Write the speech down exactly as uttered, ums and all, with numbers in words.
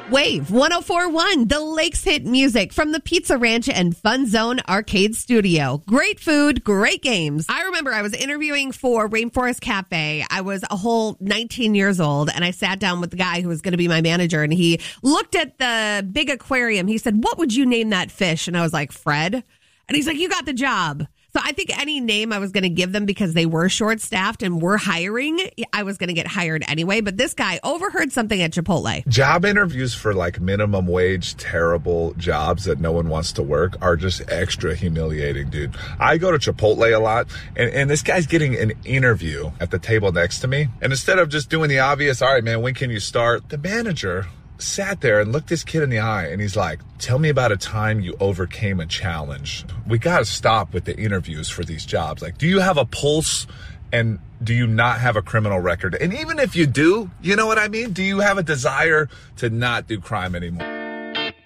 Wave one oh four point one, the Lakes hit music from the Pizza Ranch and Fun Zone Arcade Studio. Great food, great games. I remember I was interviewing for Rainforest Cafe. I was a whole nineteen years old, and I sat down with the guy who was going to be my manager, and he looked at the big aquarium. He said, "What would you name that fish?" And I was like, "Fred." And he's like, "You got the job." So I think any name I was going to give them, because they were short-staffed and were hiring, I was going to get hired anyway. But this guy overheard something at Chipotle. Job interviews for like minimum wage, terrible jobs that no one wants to work are just extra humiliating, dude. I go to Chipotle a lot, and, and this guy's getting an interview at the table next to me. And instead of just doing the obvious, all right, man, when can you start? The manager sat there and looked this kid in the eye, and he's like, "Tell me about a time you overcame a challenge." We got to stop with the interviews for these jobs. Like, do you have a pulse, and do you not have a criminal record? And even if you do, you know what I mean? Do you have a desire to not do crime anymore?